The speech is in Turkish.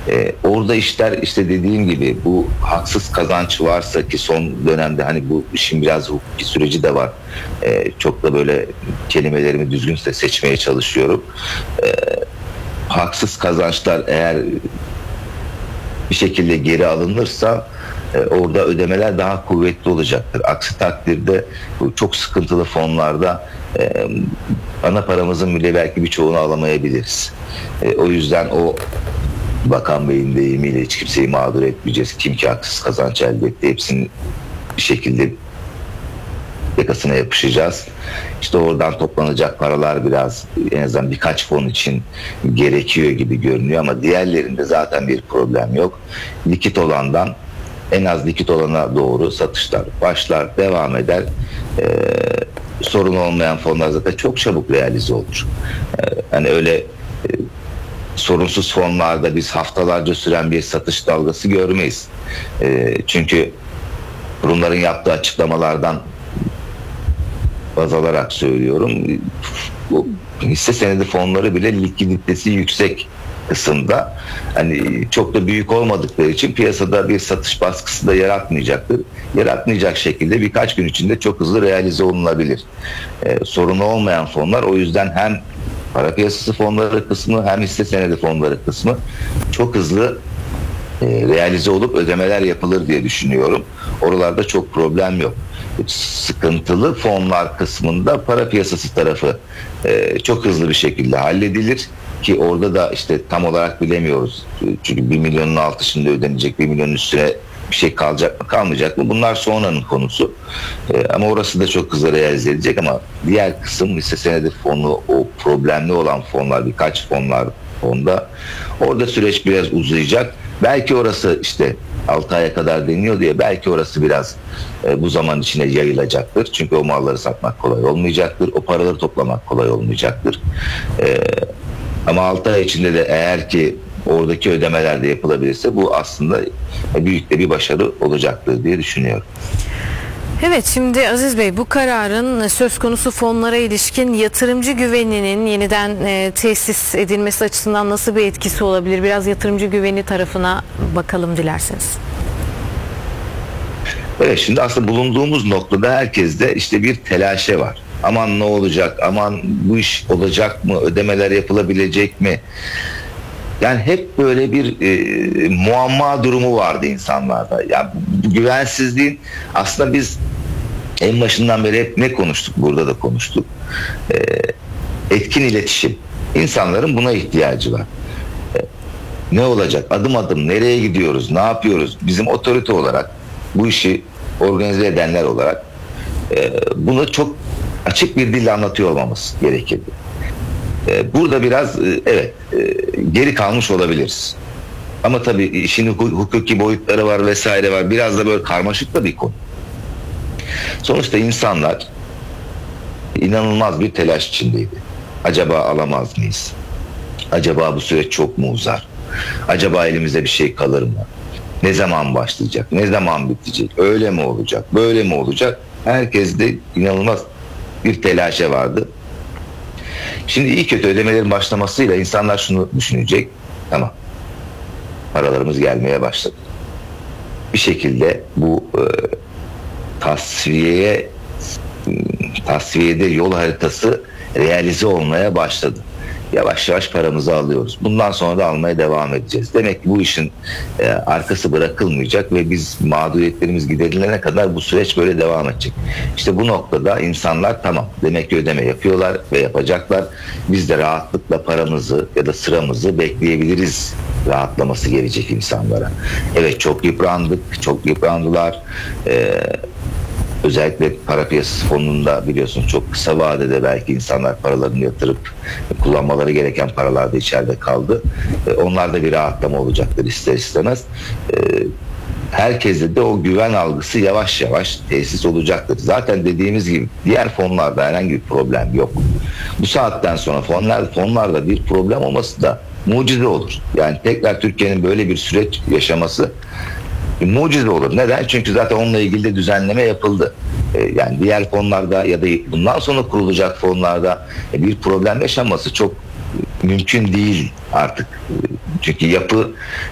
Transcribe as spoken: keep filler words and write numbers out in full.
Ee, orada işler işte dediğim gibi bu haksız kazanç varsa, ki son dönemde hani bu işin biraz hukuki süreci de var. Ee, çok da böyle kelimelerimi düzgün seçmeye çalışıyorum. Ee, haksız kazançlar eğer bir şekilde geri alınırsa e, orada ödemeler daha kuvvetli olacaktır. Aksi takdirde bu çok sıkıntılı fonlarda e, ana paramızın bile belki birçoğunu alamayabiliriz. E, o yüzden o Bakan Bey'in deyimiyle hiç kimseyi mağdur etmeyeceğiz. Kim ki haksız kazanç elde etti, hepsini bir şekilde yakasına yapışacağız. İşte oradan toplanacak paralar biraz, en azından birkaç fon için gerekiyor gibi görünüyor ama diğerlerinde zaten bir problem yok. Likit olandan en az likit olana doğru satışlar başlar, devam eder. Ee, sorun olmayan fonlar zaten çok çabuk realize olur. Ee, hani öyle e, sorunsuz fonlarda biz haftalarca süren bir satış dalgası görmeyiz. Ee, çünkü kurumların yaptığı açıklamalardan baz alarak söylüyorum. Bu hisse senedi fonları bile likiditesi yüksek kısımda. Hani çok da büyük olmadıkları için piyasada bir satış baskısı da yaratmayacaktır. Yaratmayacak şekilde birkaç gün içinde çok hızlı realize olunabilir. Ee, sorunu olmayan fonlar, o yüzden hem para piyasası fonları kısmı hem hisse senedi fonları kısmı çok hızlı e, realize olup ödemeler yapılır diye düşünüyorum. Oralarda çok problem yok. Sıkıntılı fonlar kısmında para piyasası tarafı e, çok hızlı bir şekilde halledilir ki orada da işte tam olarak bilemiyoruz. Çünkü bir milyonun altında ödenecek, bir milyonun üstüne bir şey kalacak mı kalmayacak mı, bunlar sonranın konusu. E, ama orası da çok hızlı realize edilecek ama diğer kısım hisse senedi fonu, o problemli olan fonlar, birkaç fonlar fonda, orada süreç biraz uzayacak. Belki orası işte altı aya kadar deniyor diye, belki orası biraz e, bu zaman içine yayılacaktır. Çünkü o malları satmak kolay olmayacaktır. O paraları toplamak kolay olmayacaktır. E, ama altı ay içinde de eğer ki oradaki ödemeler de yapılabilirse bu aslında büyük de bir başarı olacaktır diye düşünüyorum. Evet, şimdi Aziz Bey, bu kararın söz konusu fonlara ilişkin yatırımcı güveninin yeniden e, tesis edilmesi açısından nasıl bir etkisi olabilir? Biraz yatırımcı güveni tarafına bakalım dilerseniz. Evet, şimdi aslında bulunduğumuz noktada herkeste işte bir telaşe var. Aman ne olacak, aman bu iş olacak mı, ödemeler yapılabilecek mi? Yani hep böyle bir e, muamma durumu vardı insanlarda. Yani bu güvensizliğin aslında biz en başından beri hep ne konuştuk, burada da konuştuk. E, etkin iletişim. İnsanların buna ihtiyacı var. E, ne olacak, adım adım nereye gidiyoruz, ne yapıyoruz? Bizim otorite olarak, bu işi organize edenler olarak e, bunu çok açık bir dille anlatıyor olmamız gerekirdi. E, burada biraz e, evet e, geri kalmış olabiliriz. Ama tabii işin hukuki boyutları var vesaire var. Biraz da böyle karmaşık da bir konu. Sonuçta insanlar inanılmaz bir telaş içindeydi. Acaba alamaz mıyız? Acaba bu süreç çok mu uzar? Acaba elimizde bir şey kalır mı? Ne zaman başlayacak? Ne zaman bitecek? Öyle mi olacak? Böyle mi olacak? Herkeste inanılmaz bir telaşe vardı. Şimdi iyi kötü ödemelerin başlamasıyla insanlar şunu düşünecek. Tamam. Paralarımız gelmeye başladı. Bir şekilde bu e, tasfiyeye tasfiyede yol haritası realize olmaya başladı. Yavaş yavaş paramızı alıyoruz. Bundan sonra da almaya devam edeceğiz. Demek ki bu işin e, arkası bırakılmayacak ve biz mağduriyetlerimiz giderilene kadar bu süreç böyle devam edecek. İşte bu noktada insanlar tamam, demek ki ödeme yapıyorlar ve yapacaklar. Biz de rahatlıkla paramızı ya da sıramızı bekleyebiliriz rahatlaması gelecek insanlara. Evet, çok yıprandık, çok yıprandılar. Eee Özellikle para piyasası fonunda biliyorsunuz çok kısa vadede belki insanlar paralarını yatırıp kullanmaları gereken paralar da içeride kaldı. Onlar da bir rahatlama olacaktır ister istemez. Herkeste de o güven algısı yavaş yavaş tesis olacaktır. Zaten dediğimiz gibi diğer fonlarda herhangi bir problem yok. Bu saatten sonra fonlar, fonlarda bir problem olması da mucize olur. Yani tekrar Türkiye'nin böyle bir süreç yaşaması mucize olur. Neden? Çünkü zaten onunla ilgili de düzenleme yapıldı. Ee, yani diğer fonlarda ya da bundan sonra kurulacak fonlarda bir problem yaşanması çok mümkün değil artık. Çünkü yapı